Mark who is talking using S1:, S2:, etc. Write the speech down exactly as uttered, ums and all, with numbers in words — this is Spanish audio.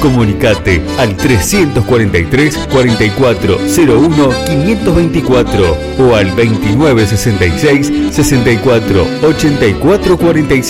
S1: Comunicate al trescientos cuarenta y tres, cuarenta y cuatro cero uno, quinientos veinticuatro o al veintinueve sesenta y seis, sesenta y cuatro ochenta y cuatro cuarenta y cinco.